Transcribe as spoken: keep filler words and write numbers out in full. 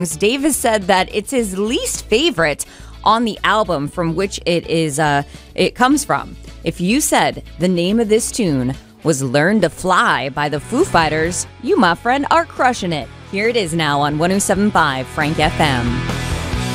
Dave has said that it's his least favorite on the album from which it is uh, it comes from. If you said the name of this tune was Learn to Fly by the Foo Fighters, you, my friend, are crushing it. Here it is now on one oh seven point five Frank F M.